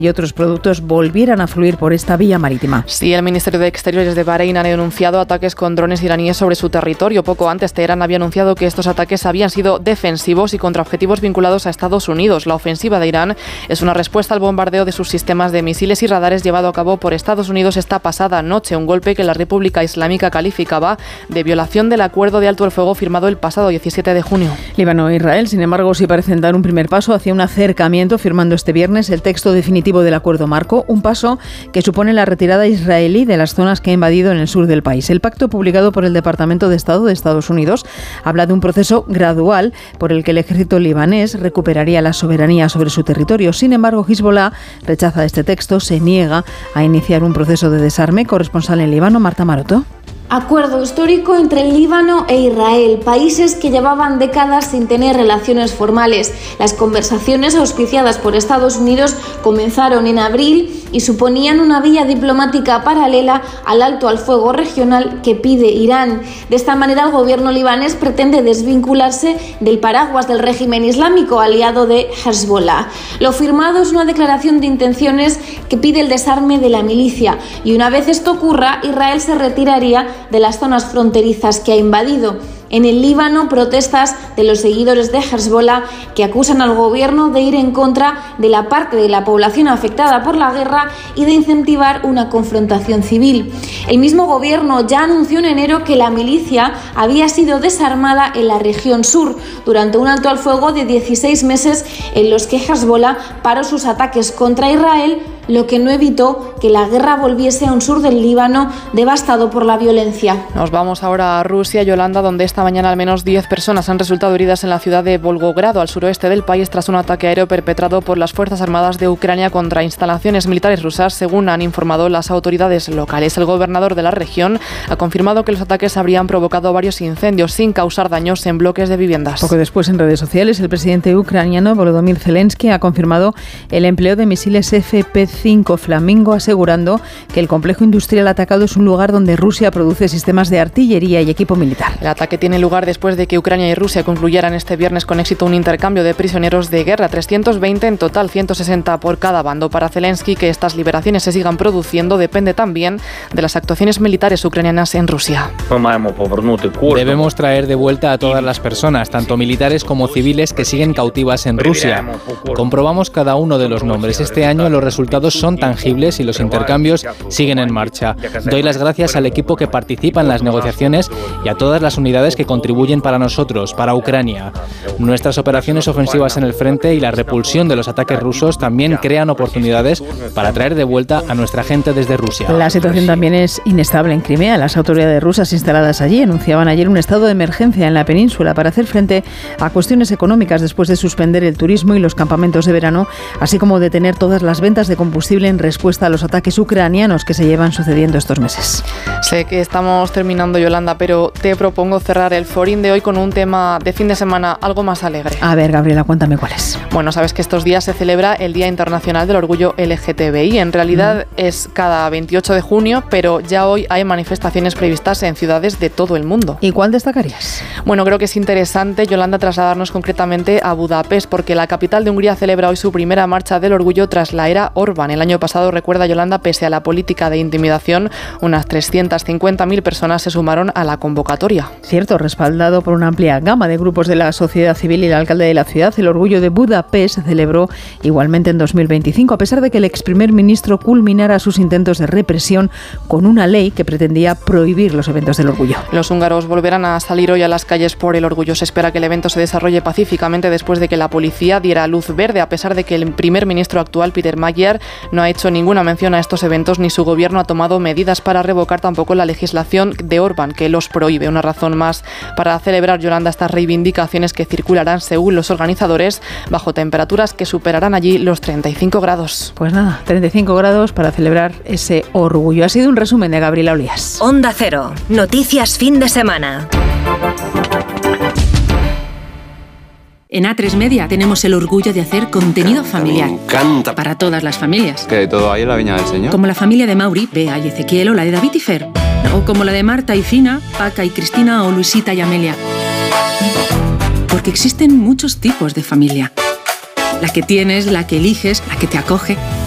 y otros productos volvieran a fluir por esta vía marítima. Sí, el Ministerio de Exteriores de Bahrein ha denunciado ataques con drones iraníes sobre su territorio. Poco antes, Teherán había anunciado que estos ataques habían sido defensivos y contra objetivos vinculados a Estados Unidos. La ofensiva de Irán es una respuesta al bombardeo de sus sistemas de misiles y radares llevado a cabo por Estados Unidos esta pasada noche, un golpe que la República Islámica calificaba de violación del acuerdo de alto el fuego firmado el pasado 17 de junio. Líbano e Israel, sin embargo, sí parecen dar un primer paso hacia un acercamiento, firmando este viernes el texto definitivo del acuerdo marco, un paso que supone la retirada israelí de las zonas que ha invadido en el sur del país. El pacto, publicado por el Departamento de Estado de Estados Unidos, habla de un proceso gradual por el que el ejército libanés recuperaría la soberanía sobre su territorio. Sin embargo, Hezbollah rechaza este texto, se niega a iniciar un proceso de desarme. Corresponsal en Líbano, Marta Maroto. Acuerdo histórico entre el Líbano e Israel, países que llevaban décadas sin tener relaciones formales. Las conversaciones auspiciadas por Estados Unidos comenzaron en abril y suponían una vía diplomática paralela al alto al fuego regional que pide Irán. De esta manera, el gobierno libanés pretende desvincularse del paraguas del régimen islámico aliado de Hezbollah. Lo firmado es una declaración de intenciones que pide el desarme de la milicia y una vez esto ocurra, Israel se retiraría de las zonas fronterizas que ha invadido. En el Líbano, protestas de los seguidores de Hezbollah que acusan al gobierno de ir en contra de la parte de la población afectada por la guerra y de incentivar una confrontación civil. El mismo gobierno ya anunció en enero que la milicia había sido desarmada en la región sur durante un alto al fuego de 16 meses en los que Hezbollah paró sus ataques contra Israel, lo que no evitó que la guerra volviese a un sur del Líbano devastado por la violencia. Nos vamos ahora a Rusia, Yolanda, donde esta mañana al menos 10 personas han resultado heridas en la ciudad de Volgogrado, al suroeste del país, tras un ataque aéreo perpetrado por las Fuerzas Armadas de Ucrania contra instalaciones militares rusas, según han informado las autoridades locales. El gobernador de la región ha confirmado que los ataques habrían provocado varios incendios sin causar daños en bloques de viviendas. Poco después, en redes sociales, el presidente ucraniano Volodymyr Zelensky ha confirmado el empleo de misiles FP-5 Flamingo, asegurando que el complejo industrial atacado es un lugar donde Rusia produce sistemas de artillería y equipo militar. El ataque tiene lugar después de que Ucrania y Rusia concluyeran este viernes con éxito un intercambio de prisioneros de guerra, 320 en total, 160 por cada bando. Para Zelensky, que estas liberaciones se sigan produciendo depende también de las actuaciones militares ucranianas en Rusia. Debemos traer de vuelta a todas las personas, tanto militares como civiles, que siguen cautivas en Rusia. Comprobamos cada uno de los nombres. Este año los resultados son tangibles y los intercambios siguen en marcha. Doy las gracias al equipo que participa en las negociaciones y a todas las unidades que contribuyen para nosotros, para Ucrania. Nuestras operaciones ofensivas en el frente y la repulsión de los ataques rusos también crean oportunidades para traer de vuelta a nuestra gente desde Rusia. La situación también es inestable en Crimea. Las autoridades rusas instaladas allí anunciaban ayer un estado de emergencia en la península para hacer frente a cuestiones económicas después de suspender el turismo y los campamentos de verano, así como detener todas las ventas de combustible en respuesta a los ataques ucranianos que se llevan sucediendo estos meses. Sé que estamos terminando, Yolanda, pero te propongo cerrar el Forín de hoy con un tema de fin de semana algo más alegre. A ver, Gabriela, cuéntame cuál es. Bueno, sabes que estos días se celebra el Día Internacional del Orgullo LGTBI. En realidad es cada 28 de junio, pero ya hoy hay manifestaciones previstas en ciudades de todo el mundo. ¿Y cuál destacarías? Bueno, creo que es interesante, Yolanda, trasladarnos concretamente a Budapest, porque la capital de Hungría celebra hoy su primera marcha del orgullo tras la era Orbán. El año pasado, recuerda, Yolanda, pese a la política de intimidación, unas 350.000 personas se sumaron a la convocatoria. Cierto, respaldado por una amplia gama de grupos de la sociedad civil y el alcalde de la ciudad, el orgullo de Budapest se celebró igualmente en 2025, a pesar de que el ex primer ministro culminara sus intentos de represión con una ley que pretendía prohibir los eventos del orgullo. Los húngaros volverán a salir hoy a las calles por el orgullo. Se espera que el evento se desarrolle pacíficamente después de que la policía diera luz verde, a pesar de que el primer ministro actual, Peter Magyar, no ha hecho ninguna mención a estos eventos ni su gobierno ha tomado medidas para revocar tampoco la legislación de Orbán que los prohíbe. Una razón más para celebrar, Yolanda, estas reivindicaciones que circularán, según los organizadores, bajo temperaturas que superarán allí los 35 grados. Pues nada, 35 grados para celebrar ese orgullo. Ha sido un resumen de Gabriela Olías. Onda Cero, noticias fin de semana. En A3 Media tenemos el orgullo de hacer contenido familiar. Me encanta. Para todas las familias. Que de todo hay en la viña del Señor. Como la familia de Mauri, Bea y Ezequiel, o la de David y Fer. O como la de Marta y Fina, Paca y Cristina, o Luisita y Amelia. Porque existen muchos tipos de familia. La que tienes, la que eliges, la que te acoge.